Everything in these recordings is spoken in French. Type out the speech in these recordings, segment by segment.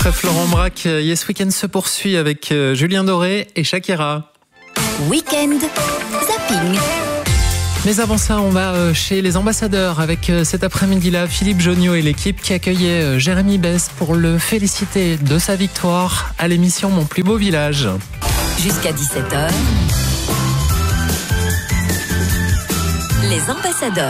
Après Florent Braque, Yes Weekend se poursuit avec Julien Doré et Shakira. Weekend Zapping. Mais avant ça, on va chez les ambassadeurs avec cet après-midi-là Philippe Jonio et l'équipe qui accueillait Jérémy Besse pour le féliciter de sa victoire à l'émission Mon plus beau village. Jusqu'à 17h. Les ambassadeurs.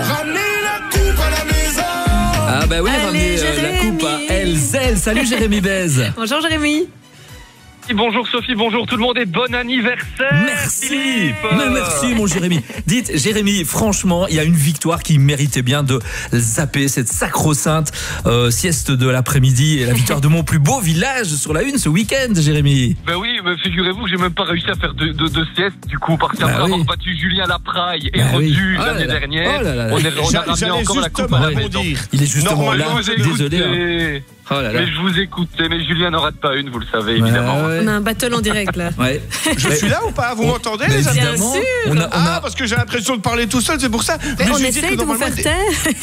Ah bah oui, ramenez la coupe à Elzel. Salut Jérémy Besse. Bonjour Jérémy. Bonjour Sophie, bonjour tout le monde et bon anniversaire. Merci. Philippe. Mais merci mon Jérémy. Dites Jérémy, franchement, il y a une victoire qui méritait bien de zapper cette sacro-sainte sieste de l'après-midi et la victoire de Mon plus beau village sur la une ce week-end, Jérémy. Ben oui, mais figurez-vous que j'ai même pas réussi à faire de sieste du coup parce qu'après avoir battu Julien Lapraille et Rodu l'année dernière, on a ramené encore la coupe à la maison. Il est justement là, désolé. Oh là là. Mais je vous écoutais, mais Julien n'en rate pas une, vous le savez évidemment. Ouais. On a un battle en direct là. Ouais. Je suis là ou pas? Vous m'entendez les amis? Bien sûr. Parce que j'ai l'impression de parler tout seul, c'est pour ça. Mais on essaye de vous faire taire.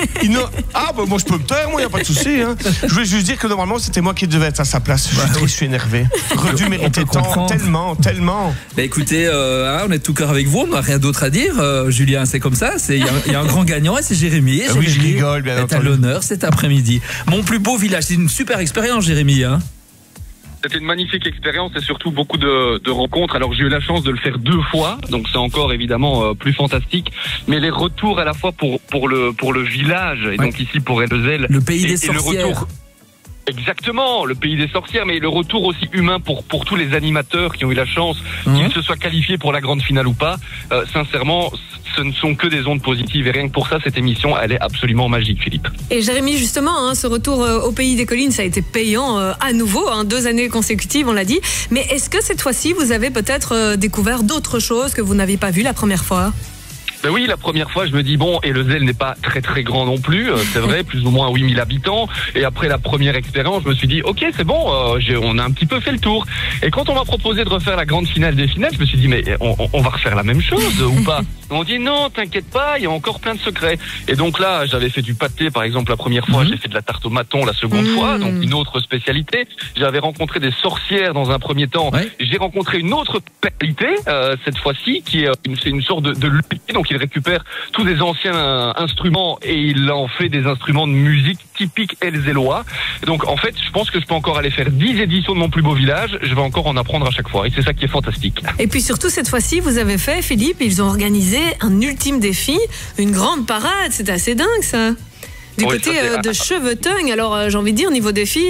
Moi je peux me taire, moi y a pas de souci. Hein. Je voulais juste dire que normalement c'était moi qui devais être à sa place. Je suis énervé. Redu méritait tant, tellement. Bah écoutez, on est de tout cœur avec vous, on n'a rien d'autre à dire. Julien, c'est comme ça. Il y a un grand gagnant et c'est Jérémy. Oui, je rigole bien entendu. C'est à l'honneur cet après-midi. Mon plus beau village, c'est une super expérience, Jérémy. Hein. C'était une magnifique expérience et surtout beaucoup de rencontres. Alors j'ai eu la chance de le faire 2 fois, donc c'est encore évidemment plus fantastique. Mais les retours à la fois pour le village et donc ici pour Elzel, le pays des sorcières. Exactement, le pays des sorcières, mais le retour aussi humain pour tous les animateurs qui ont eu la chance, qu'ils se soient qualifiés pour la grande finale ou pas. Sincèrement, ce ne sont que des ondes positives et rien que pour ça, cette émission, elle est absolument magique, Philippe. Et Jérémy, justement, ce retour au pays des collines, ça a été payant à nouveau, 2 années consécutives, on l'a dit. Mais est-ce que cette fois-ci, vous avez peut-être découvert d'autres choses que vous n'aviez pas vues la première fois ? Ben oui, la première fois, je me dis, bon, et le Elzel n'est pas très très grand non plus, c'est vrai, plus ou moins 8000 habitants. Et après la première expérience, je me suis dit, ok, c'est bon, on a un petit peu fait le tour. Et quand on m'a proposé de refaire la grande finale des finales, je me suis dit, mais on va refaire la même chose ou pas? On dit, non, t'inquiète pas, il y a encore plein de secrets. Et donc là, j'avais fait du pâté, par exemple, la première fois, j'ai fait de la tarte au maton la seconde fois, donc une autre spécialité. J'avais rencontré des sorcières dans un premier temps. Ouais. J'ai rencontré une autre spécialité, cette fois-ci, qui est une sorte de luthier, donc il récupère tous des anciens instruments et il en fait des instruments de musique typiques elzellois. Donc en fait, je pense que je peux encore aller faire 10 éditions de Mon plus beau village, je vais encore en apprendre à chaque fois et c'est ça qui est fantastique. Et puis surtout cette fois-ci, vous avez fait, Philippe, ils ont organisé un ultime défi, une grande parade, c'est assez dingue ça. Du côté de Cheveteugne, alors j'ai envie de dire, niveau défi,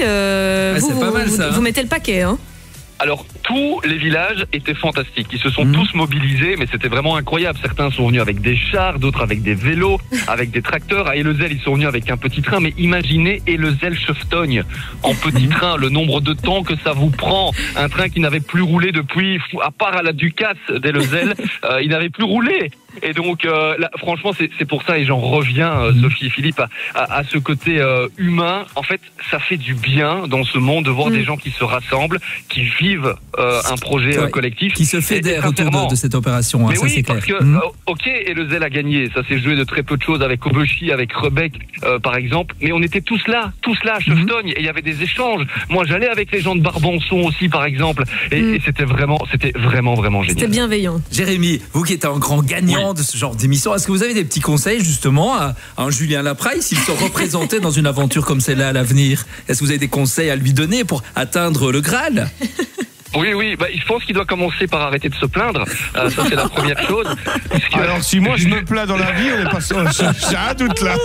vous mettez le paquet, hein. Alors, tous les villages étaient fantastiques. Ils se sont tous mobilisés, mais c'était vraiment incroyable. Certains sont venus avec des chars, d'autres avec des vélos, avec des tracteurs. À Elzel, ils sont venus avec un petit train. Mais imaginez Elzel-Cheveteugne en petit train, le nombre de temps que ça vous prend. Un train qui n'avait plus roulé depuis, à part à la Ducasse d'Elzel, il n'avait plus roulé. Et donc, là, franchement, c'est pour ça, et j'en reviens, Sophie et Philippe, à ce côté humain. En fait, ça fait du bien dans ce monde de voir des gens qui se rassemblent, qui vivent un projet collectif. Qui se fédèrent autour de cette opération, mais ça oui, c'est clair. parce que, ok, Elzel a gagné, ça s'est joué de très peu de choses avec Obechi, avec Rebec, par exemple, mais on était tous là à Cheveteugne, et il y avait des échanges. Moi, j'allais avec les gens de Barbançon aussi, par exemple, et c'était vraiment génial. C'était bienveillant. Jérémy, vous qui êtes un grand gagnant de ce genre d'émission, est-ce que vous avez des petits conseils justement à un Julien Lapraille s'il se représentait dans une aventure comme celle-là à l'avenir? Est-ce que vous avez des conseils à lui donner pour atteindre le Graal? Oui, je pense qu'il doit commencer par arrêter de se plaindre. Ça, c'est la première chose. Alors, si moi je me plains dans la vie, on est pas j'ai un doute là.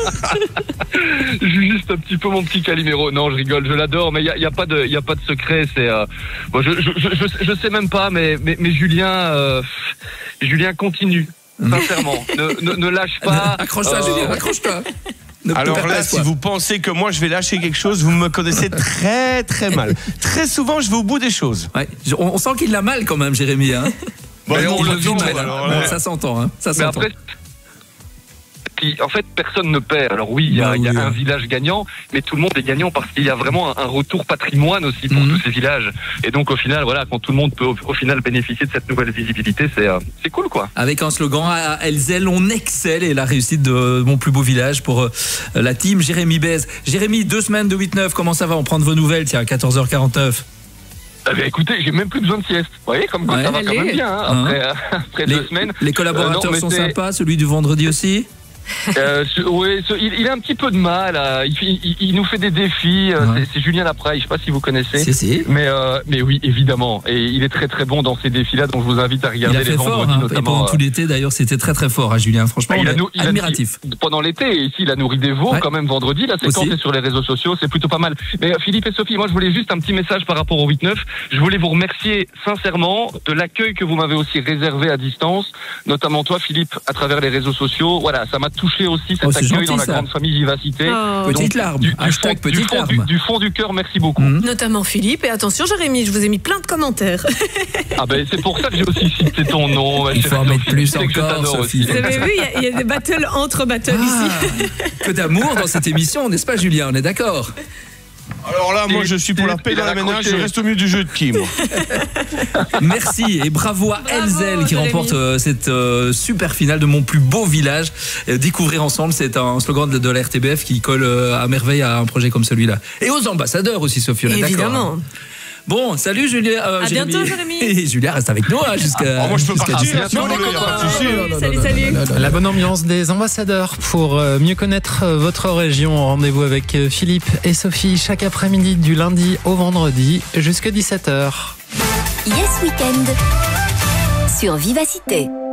Juste un petit peu mon petit Calimero. Non, je rigole, je l'adore, mais il y a pas de secret. C'est, je sais même pas, mais Julien continue. Sincèrement, ne lâche pas. Accroche-toi, Julien, accroche-toi. Alors là, si vous pensez que moi je vais lâcher quelque chose, vous me connaissez très très mal. Très souvent, je vais au bout des choses. Ouais. On sent qu'il l'a mal quand même, Jérémy. Hein. On le vit mal. Ça s'entend. Hein. Ça s'entend. Mais après, puis en fait personne ne perd. Alors oui, il y a un village gagnant, mais tout le monde est gagnant parce qu'il y a vraiment un retour patrimoine aussi pour tous ces villages. Et donc au final, voilà, quand tout le monde peut au final bénéficier de cette nouvelle visibilité, c'est cool quoi. Avec un slogan à Elzel, on excelle, et la réussite de mon plus beau village pour la team Jérémy Bez. Jérémy, 2 semaines de 8-9, comment ça va? On prend de vos nouvelles, tiens, à 14h49. Eh bien, écoutez, j'ai même plus besoin de sieste. Vous voyez, comme ça va quand même bien, après 2 semaines. Les collaborateurs sont sympas, celui du vendredi aussi? Oui, il a un petit peu de mal. Il nous fait des défis. C'est Julien Lapraille. Je sais pas si vous connaissez. Si. Mais oui, évidemment. Et il est très très bon dans ces défis-là. Donc je vous invite à regarder les vendredis notamment. Et pendant tout l'été, d'ailleurs, c'était très très fort, Julien. Franchement, admiratif. Pendant l'été, et ici, il a nourri des veaux quand même vendredi. La séquence est sur les réseaux sociaux. C'est plutôt pas mal. Mais Philippe et Sophie, moi, je voulais juste un petit message par rapport au 8-9. Je voulais vous remercier sincèrement de l'accueil que vous m'avez aussi réservé à distance, notamment toi, Philippe, à travers les réseaux sociaux. Voilà, ça m'a touché aussi cet accueil gentil, dans la grande famille Vivacité. Petite larme. Du fond du cœur, merci beaucoup. Notamment Philippe. Et attention, Jérémy, je vous ai mis plein de commentaires. Ah ben c'est pour ça que j'ai aussi cité ton nom. Il faut en mettre plus encore, Sophie. Vous avez vu, il y a des battles entre battles ici. Que d'amour dans cette émission, n'est-ce pas, Julien? On est d'accord? Alors là, moi je suis pour la paix dans la ménage, je reste au milieu du jeu de qui, moi. Merci et bravo à Elzel qui remporte cette super finale de mon plus beau village. Découvrir ensemble, c'est un slogan de la RTBF qui colle à merveille à un projet comme celui-là. Et aux ambassadeurs aussi, Sophie, on est d'accord. Évidemment. Bon, salut Julien. À bientôt, Jérémy. Et Julien reste avec nous jusqu'à. Moi je peux partir, Salut. La bonne ambiance des ambassadeurs pour mieux connaître votre région. Rendez-vous avec Philippe et Sophie chaque après-midi du lundi au vendredi jusqu'à 17h. Yes Weekend sur Vivacité.